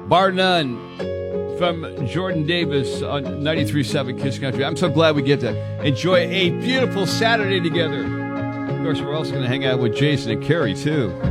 Bar None from Jordan Davis on 93.7 Kiss Country. I'm so glad we get to enjoy a beautiful Saturday together. Of course, we're also going to hang out with Jason and Carrie, too.